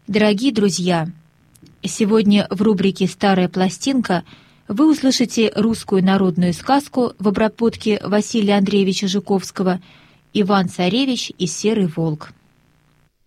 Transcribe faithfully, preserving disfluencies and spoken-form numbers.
Дорогие друзья, сегодня в рубрике «Старая пластинка» вы услышите русскую народную сказку в обработке Василия Андреевича Жуковского «Иван-царевич и серый волк».